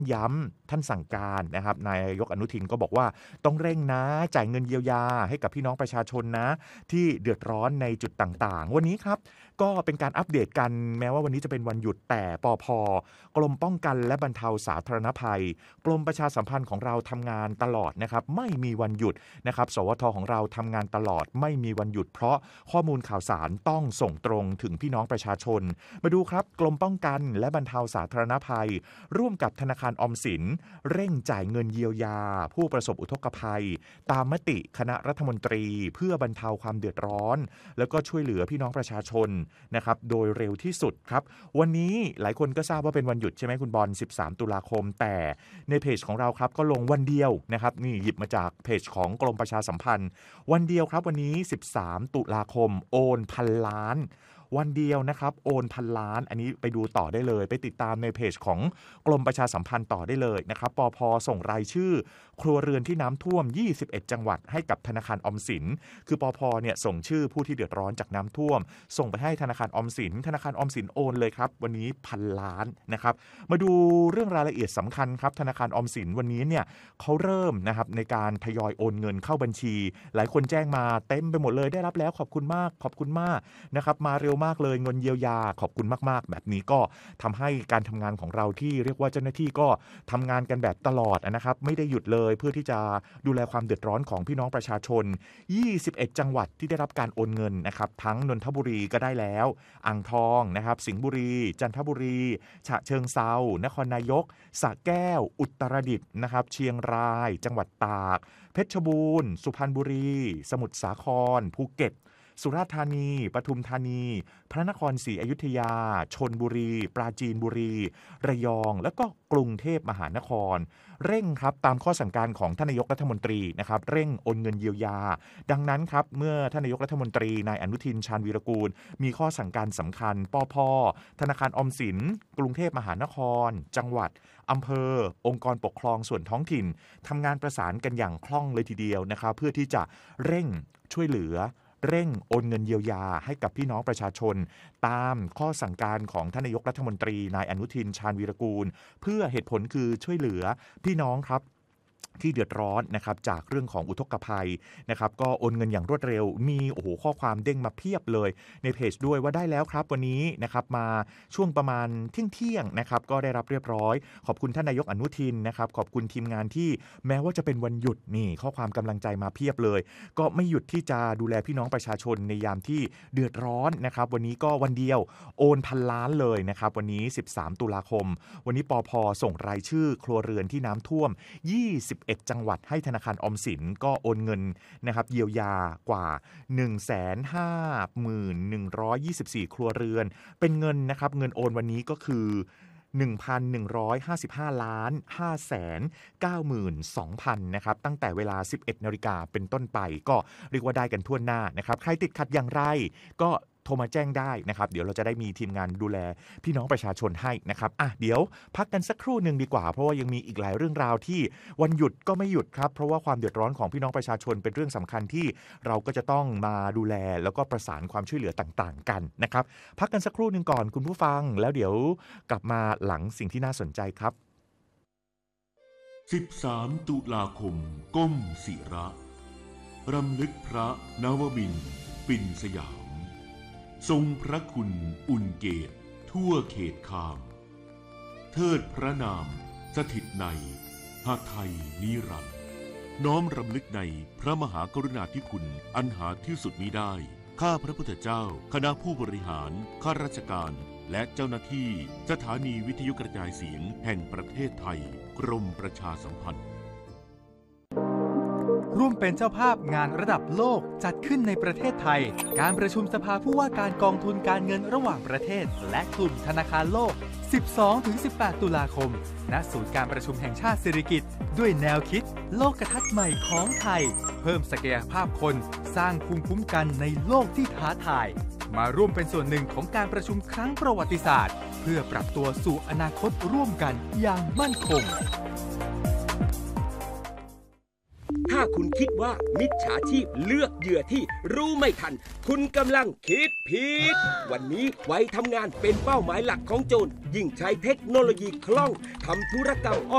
ย้ำท่านสั่งการนะครับนายกอนุทินก็บอกว่าต้องเร่งนะจ่ายเงินเยียวยาให้กับพี่น้องประชาชนนะที่เดือดร้อนในจุดต่างๆวันนี้ครับก็เป็นการอัปเดตกันแม้ว่าวันนี้จะเป็นวันหยุดแต่ปภ.กรมป้องกันและบรรเทาสาธารณภัยกรมประชาสัมพันธ์ของเราทำงานตลอดนะครับไม่มีวันหยุดนะครับสวท.ของเราทำงานตลอดไม่มีวันหยุดเพราะข้อมูลข่าวสารต้องส่งตรงถึงพี่น้องประชาชนมาดูครับกรมป้องกันและบรรเทาสาธารณภัยร่วมกับธนาคารออมสินเร่งจ่ายเงินเยียวยาผู้ประสบอุทกภัยตามมติคณะรัฐมนตรีเพื่อบรรเทาความเดือดร้อนแล้วก็ช่วยเหลือพี่น้องประชาชนนะครับโดยเร็วที่สุดครับวันนี้หลายคนก็ทราบว่าเป็นวันหยุดใช่ไหมคุณบอล13ตุลาคมแต่ในเพจของเราครับก็ลงวันเดียวนะครับนี่หยิบมาจากเพจของกรมประชาสัมพันธ์วันเดียวครับวันนี้13ตุลาคมโอน1,000 ล้านวันเดียวนะครับโอน1,000 ล้านอันนี้ไปดูต่อได้เลยไปติดตามในเพจของกรมประชาสัมพันธ์ต่อได้เลยนะครับปภ.ส่งรายชื่อครัวเรือนที่น้ำท่วม21จังหวัดให้กับธนาคารออมสินคือปภ.เนี่ยส่งชื่อผู้ที่เดือดร้อนจากน้ำท่วมส่งไปให้ธนาคารออมสินธนาคารออมสินโอนเลยครับวันนี้1,000 ล้านนะครับมาดูเรื่องรายละเอียดสำคัญครับธนาคารออมสินวันนี้เนี่ยเขาเริ่มนะครับในการทยอยโอนเงินเข้าบัญชีหลายคนแจ้งมาเต็มไปหมดเลยได้รับแล้วขอบคุณมากขอบคุณมากนะครับมาเร็วมากเลยเงินเยียวยาขอบคุณมากๆแบบนี้ก็ทำให้การทำงานของเราที่เรียกว่าเจ้าหน้าที่ก็ทำงานกันแบบตลอดนะครับไม่ได้หยุดเลยเพื่อที่จะดูแลความเดือดร้อนของพี่น้องประชาชน21จังหวัดที่ได้รับการโอนเงินนะครับทั้งนนทบุรีก็ได้แล้วอ่างทองนะครับสิงห์บุรีจันทบุรีฉะเชิงเทรานครนายกสระแก้วอุตรดิตถ์นะครับเชียงรายจังหวัดตากเพชรบูรณ์สุพรรณบุรีสมุทรสาครภูเก็ตสุราษฎร์ธานีปทุมธานีพระนครศรีอยุธยาชลบุรีปราจีนบุรีระยองแล้วก็กรุงเทพมหานครเร่งครับตามข้อสั่งการของท่านนายกรัฐมนตรีนะครับเร่งโอนเงินเยียวยาดังนั้นครับเมื่อท่านนายกรัฐมนตรีนายอนุทินชาญวีรกูลมีข้อสั่งการสำคัญปภ.ธนาคารออมสินกรุงเทพมหานครจังหวัดอำเภอองค์กรปกครองส่วนท้องถิ่นทำงานประสานกันอย่างคล่องเลยทีเดียวนะครับเพื่อที่จะเร่งช่วยเหลือเร่งโอนเงินเยียวยาให้กับพี่น้องประชาชนตามข้อสั่งการของท่านนายกรัฐมนตรีนายอนุทินชาญวีรกูลเพื่อเหตุผลคือช่วยเหลือพี่น้องครับที่เดือดร้อนนะครับจากเรื่องของอุทกภัยนะครับก็โอนเงินอย่างรวดเร็วมีข้อความเด้งมาเพียบเลยในเพจด้วยว่าได้แล้วครับวันนี้นะครับมาช่วงประมาณเที่ยงนะครับก็ได้รับเรียบร้อยขอบคุณท่านนายกอนุทินนะครับขอบคุณทีมงานที่แม้ว่าจะเป็นวันหยุดนี่ข้อความกำลังใจมาเพียบเลยก็ไม่หยุดที่จะดูแลพี่น้องประชาชนในยามที่เดือดร้อนนะครับวันนี้ก็วันเดียวโอน1,000 ล้านเลยนะครับวันนี้13ตุลาคมวันนี้ปภ.ส่งรายชื่อครัวเรือนที่น้ำท่วม21จังหวัดให้ธนาคารออมสินก็โอนเงินนะครับเยียวยากว่า 151,124 ครัวเรือนเป็นเงินนะครับเงินโอนวันนี้ก็คือ 1,155 ล้าน 592,000 นะครับตั้งแต่เวลา 11 นาฬิกาเป็นต้นไปก็เรียกว่าได้กันทั่วหน้านะครับใครติดขัดอย่างไรก็โทรมาแจ้งได้นะครับเดี๋ยวเราจะได้มีทีมงานดูแลพี่น้องประชาชนให้นะครับเดี๋ยวพักกันสักครู่หนึ่งดีกว่าเพราะว่ายังมีอีกหลายเรื่องราวที่วันหยุดก็ไม่หยุดครับเพราะว่าความเดือดร้อนของพี่น้องประชาชนเป็นเรื่องสำคัญที่เราก็จะต้องมาดูแลแล้วก็ประสานความช่วยเหลือต่างๆกันนะครับพักกันสักครู่หนึ่งก่อนคุณผู้ฟังแล้วเดี๋ยวกลับมาหลังสิ่งที่น่าสนใจครับ 13ตุลาคมก้มศิระรำลึกพระนวมินทร์ปิ่นสยามทรงพระคุณอุ่นเกศทั่วเขตคามเทิดพระนามสถิตในหาไทยนิรันดร์น้อมรำลึกในพระมหากรุณาธิคุณอันหาที่สุดมิได้ข้าพระพุทธเจ้าคณะผู้บริหารข้าราชการและเจ้าหน้าที่สถานีวิทยุกระจายเสียงแห่งประเทศไทยกรมประชาสัมพันธ์ร่วมเป็นเจ้าภาพงานระดับโลกจัดขึ้นในประเทศไทยการประชุมสภาผู้ว่าการกองทุนการเงินระหว่างประเทศและกลุ่มธนาคารโลก 12-18 ตุลาคมณศูนย์การประชุมแห่งชาติสิริกิติ์ด้วยแนวคิดโลกทัศน์ใหม่ของไทยเพิ่มศักยภาพคนสร้างภูมิคุ้มกันในโลกที่ท้าทายมาร่วมเป็นส่วนหนึ่งของการประชุมครั้งประวัติศาสตร์เพื่อปรับตัวสู่อนาคตร่วมกันอย่างมั่นคงถ้าคุณคิดว่ามิจฉาชีพเลือกเหยื่อที่รู้ไม่ทันคุณกำลังคิดผิดวันนี้ไว้ทำงานเป็นเป้าหมายหลักของโจรยิ่งใช้เทคโนโลยีคล่องทำธุรกรรม